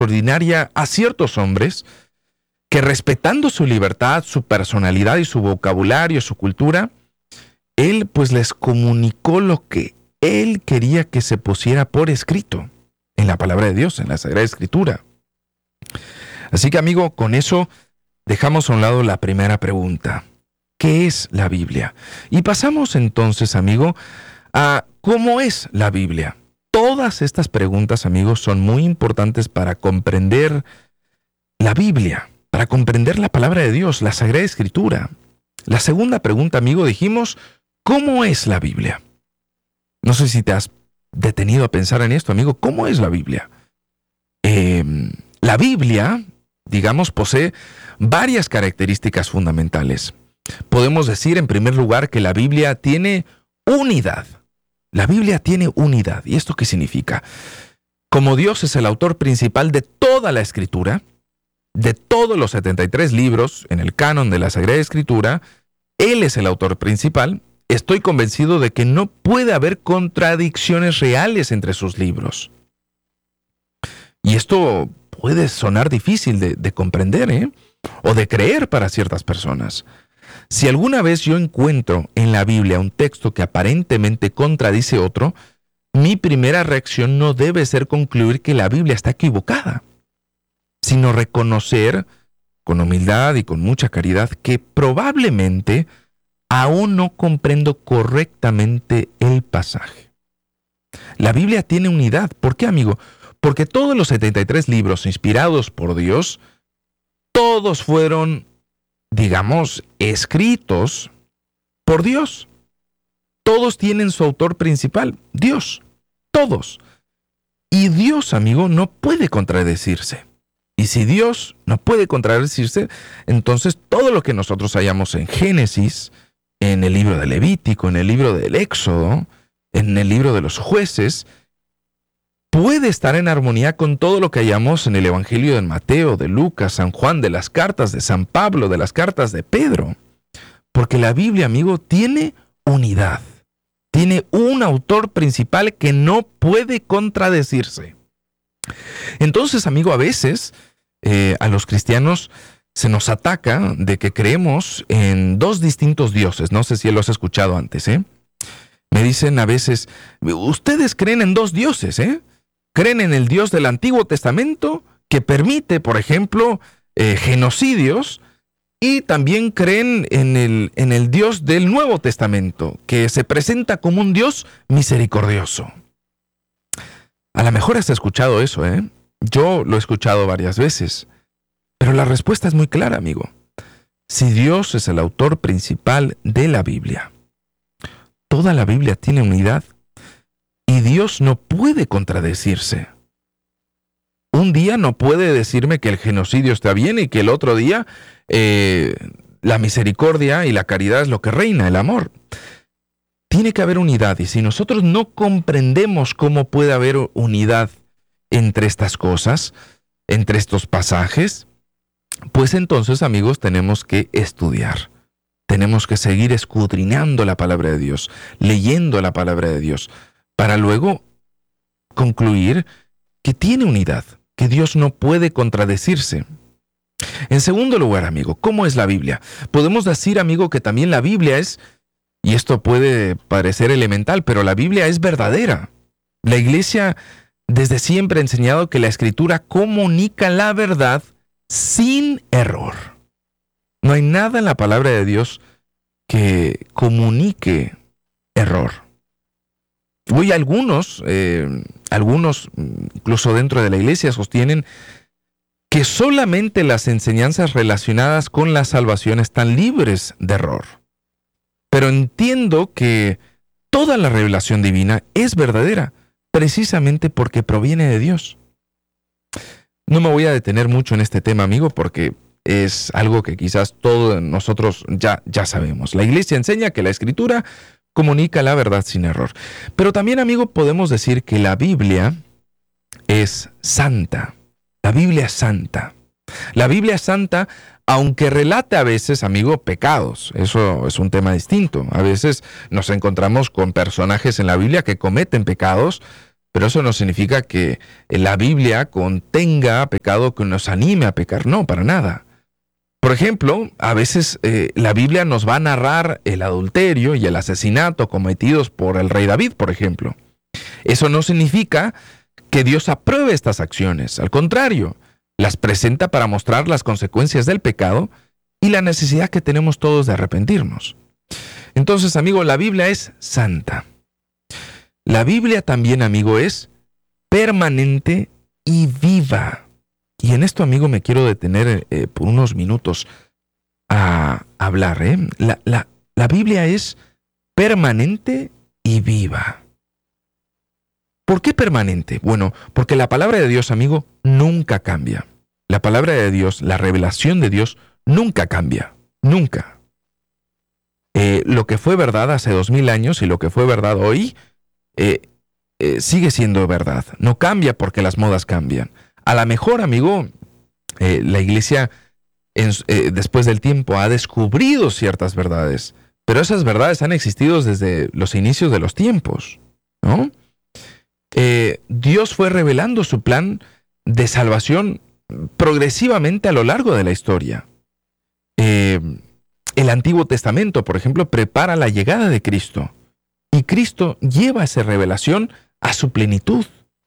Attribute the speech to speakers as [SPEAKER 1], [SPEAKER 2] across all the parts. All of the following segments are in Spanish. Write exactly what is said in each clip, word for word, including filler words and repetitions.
[SPEAKER 1] extraordinaria a ciertos hombres que, respetando su libertad, su personalidad y su vocabulario, su cultura, él pues les comunicó lo que él quería que se pusiera por escrito en la palabra de Dios, en la Sagrada Escritura. Así que, amigo, con eso dejamos a un lado la primera pregunta. ¿Qué es la Biblia? Y pasamos entonces, amigo, a cómo es la Biblia. Todas estas preguntas, amigos, son muy importantes para comprender la Biblia, para comprender la palabra de Dios, la Sagrada Escritura. La segunda pregunta, amigo, dijimos, ¿cómo es la Biblia? No sé si te has detenido a pensar en esto, amigo. ¿Cómo es la Biblia? Eh, la Biblia, digamos, posee varias características fundamentales. Podemos decir, en primer lugar, que la Biblia tiene unidad. La Biblia tiene unidad. ¿Y esto qué significa? Como Dios es el autor principal de toda la Escritura, de todos los setenta y tres libros en el canon de la Sagrada Escritura, Él es el autor principal. Estoy convencido de que no puede haber contradicciones reales entre sus libros. Y esto puede sonar difícil de, de comprender, ¿eh? O de creer para ciertas personas. Si alguna vez yo encuentro en la Biblia un texto que aparentemente contradice otro, mi primera reacción no debe ser concluir que la Biblia está equivocada, sino reconocer con humildad y con mucha caridad que probablemente aún no comprendo correctamente el pasaje. La Biblia tiene unidad. ¿Por qué, amigo? Porque todos los setenta y tres libros inspirados por Dios, todos fueron, digamos, escritos por Dios. Todos tienen su autor principal, Dios. Todos. Y Dios, amigo, no puede contradecirse. Y si Dios no puede contradecirse, entonces todo lo que nosotros hallamos en Génesis, en el libro de Levítico, en el libro del Éxodo, en el libro de los Jueces, puede estar en armonía con todo lo que hallamos en el Evangelio de Mateo, de Lucas, San Juan, de las cartas de San Pablo, de las cartas de Pedro. Porque la Biblia, amigo, tiene unidad. Tiene un autor principal que no puede contradecirse. Entonces, amigo, a veces eh, a los cristianos se nos ataca de que creemos en dos distintos dioses. No sé si lo has escuchado antes, ¿eh? Me dicen a veces, ustedes creen en dos dioses, ¿eh? Creen en el Dios del Antiguo Testamento, que permite, por ejemplo, eh, genocidios, y también creen en el, en el Dios del Nuevo Testamento, que se presenta como un Dios misericordioso. A lo mejor has escuchado eso, ¿eh? Yo lo he escuchado varias veces. Pero la respuesta es muy clara, amigo. Si Dios es el autor principal de la Biblia, toda la Biblia tiene unidad y Dios no puede contradecirse. Un día no puede decirme que el genocidio está bien y que el otro día eh, la misericordia y la caridad es lo que reina, el amor. Tiene que haber unidad, y si nosotros no comprendemos cómo puede haber unidad entre estas cosas, entre estos pasajes, pues entonces, amigos, tenemos que estudiar. Tenemos que seguir escudriñando la palabra de Dios, leyendo la palabra de Dios, para luego concluir que tiene unidad, que Dios no puede contradecirse. En segundo lugar, amigo, ¿cómo es la Biblia? Podemos decir, amigo, que también la Biblia es, y esto puede parecer elemental, pero la Biblia es verdadera. La Iglesia desde siempre ha enseñado que la Escritura comunica la verdad sin error. No hay nada en la palabra de Dios que comunique error. Hoy algunos, eh, algunos, incluso dentro de la Iglesia, sostienen que solamente las enseñanzas relacionadas con la salvación están libres de error. Pero entiendo que toda la revelación divina es verdadera, precisamente porque proviene de Dios. No me voy a detener mucho en este tema, amigo, porque es algo que quizás todos nosotros ya, ya sabemos. La Iglesia enseña que la Escritura comunica la verdad sin error. Pero también, amigo, podemos decir que la Biblia es santa. La Biblia es santa. La Biblia es santa, aunque relate a veces, amigo, pecados. Eso es un tema distinto. A veces nos encontramos con personajes en la Biblia que cometen pecados, Pero eso no significa que la Biblia contenga pecado que nos anime a pecar. No, para nada. Por ejemplo, a veces eh, la Biblia nos va a narrar el adulterio y el asesinato cometidos por el rey David, por ejemplo. Eso no significa que Dios apruebe estas acciones. Al contrario, las presenta para mostrar las consecuencias del pecado y la necesidad que tenemos todos de arrepentirnos. Entonces, amigo, la Biblia es santa. La Biblia también, amigo, es permanente y viva. Y en esto, amigo, me quiero detener eh, por unos minutos a hablar. ¿eh? La, la, la Biblia es permanente y viva. ¿Por qué permanente? Bueno, porque la palabra de Dios, amigo, nunca cambia. La palabra de Dios, la revelación de Dios, nunca cambia. Nunca. Eh, lo que fue verdad hace dos mil años y lo que fue verdad hoy eh, eh, sigue siendo verdad. No cambia porque las modas cambian. A lo mejor, amigo, eh, la iglesia en, eh, después del tiempo ha descubrido ciertas verdades, pero esas verdades han existido desde los inicios de los tiempos, ¿no? Eh, Dios fue revelando su plan de salvación progresivamente a lo largo de la historia. Eh, el Antiguo Testamento, por ejemplo, prepara la llegada de Cristo y Cristo lleva esa revelación a su plenitud.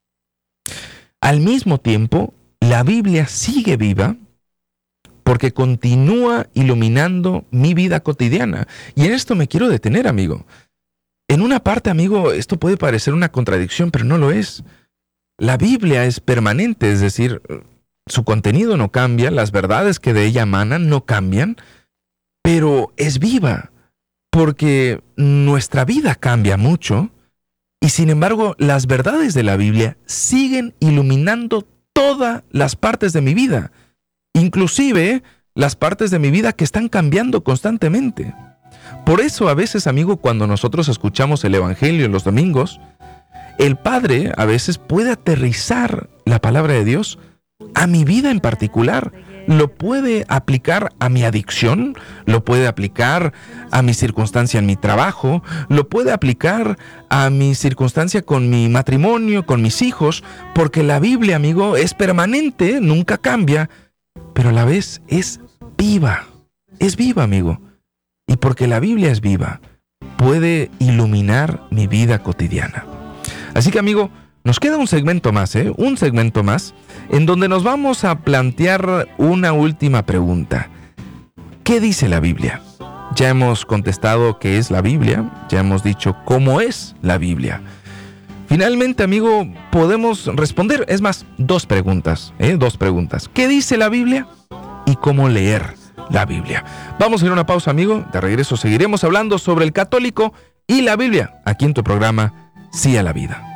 [SPEAKER 1] Al mismo tiempo, la Biblia sigue viva porque continúa iluminando mi vida cotidiana. Y en esto me quiero detener, amigo. En una parte, amigo, esto puede parecer una contradicción, pero no lo es. La Biblia es permanente, es decir, su contenido no cambia, las verdades que de ella emanan no cambian, pero es viva, porque nuestra vida cambia mucho, y sin embargo, las verdades de la Biblia siguen iluminando todas las partes de mi vida, inclusive las partes de mi vida que están cambiando constantemente. Por eso a veces, amigo, cuando nosotros escuchamos el Evangelio en los domingos, el Padre a veces puede aterrizar la palabra de Dios a mi vida en particular. Lo puede aplicar a mi adicción, lo puede aplicar a mi circunstancia en mi trabajo, lo puede aplicar a mi circunstancia con mi matrimonio, con mis hijos, porque la Biblia, amigo, es permanente, nunca cambia, pero a la vez es viva, es viva, amigo. Y porque la Biblia es viva, puede iluminar mi vida cotidiana. Así que, amigo, nos queda un segmento más, ¿eh? Un segmento más, en donde nos vamos a plantear una última pregunta. ¿Qué dice la Biblia? Ya hemos contestado qué es la Biblia, ya hemos dicho cómo es la Biblia. Finalmente, amigo, podemos responder, es más, dos preguntas, ¿eh? Dos preguntas. ¿Qué dice la Biblia? ¿Y cómo leer la Biblia? Vamos a ir a una pausa, amigo. De regreso seguiremos hablando sobre el católico y la Biblia, aquí en tu programa Sí a la Vida.